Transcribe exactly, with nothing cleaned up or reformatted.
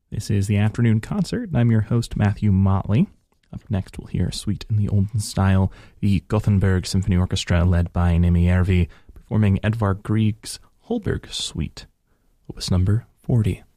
This is the Afternoon Concert, and I'm your host, Matthew Motley. Up next, we'll hear a suite in the olden style, the Gothenburg Symphony Orchestra, led by Nemi Järvi, performing Edvard Grieg's Holberg Suite, opus number forty.